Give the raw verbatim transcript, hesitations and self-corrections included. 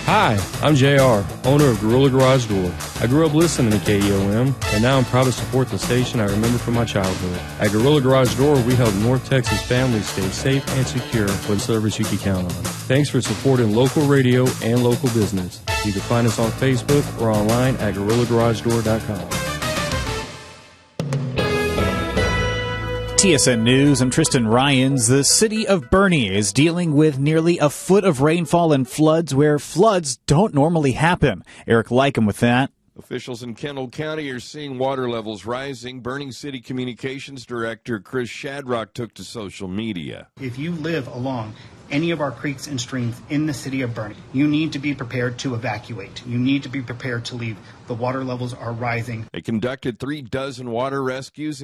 Hi, I'm J R, owner of Gorilla Garage Door. I grew up listening to K E O M, and now I'm proud to support the station I remember from my childhood. At Gorilla Garage Door, we help North Texas families stay safe and secure with service you can count on. Thanks for supporting local radio and local business. You can find us on Facebook or online at gorilla garage door dot com. T S N News, I'm Tristan Ryans. The city of Boerne is dealing with nearly a foot of rainfall and floods where floods don't normally happen. Eric Lycum with that. Officials in Kendall County are seeing water levels rising. Boerne City Communications Director Chris Shadrock took to social media. If you live along any of our creeks and streams in the city of Boerne, you need to be prepared to evacuate. You need to be prepared to leave. The water levels are rising. They conducted three dozen water rescues